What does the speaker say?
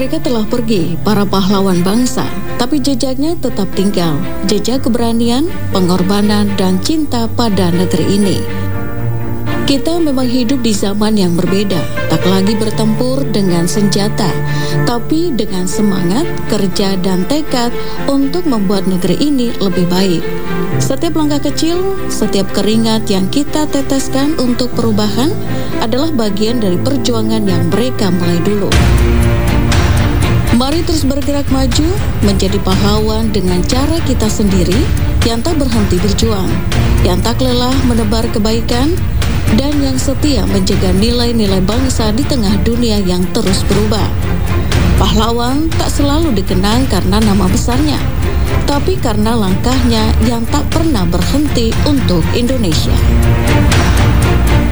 Mereka telah pergi, para pahlawan bangsa, tapi jejaknya tetap tinggal. Jejak keberanian, pengorbanan, dan cinta pada negeri ini. Kita memang hidup di zaman yang berbeda, tak lagi bertempur dengan senjata, tapi dengan semangat, kerja, dan tekad untuk membuat negeri ini lebih baik. Setiap langkah kecil, setiap keringat yang kita teteskan untuk perubahan adalah bagian dari perjuangan yang mereka mulai dulu. Mari terus bergerak maju, menjadi pahlawan dengan cara kita sendiri yang tak berhenti berjuang, yang tak lelah menebar kebaikan, dan yang setia menjaga nilai-nilai bangsa di tengah dunia yang terus berubah. Pahlawan tak selalu dikenang karena nama besarnya, tapi karena langkahnya yang tak pernah berhenti untuk Indonesia.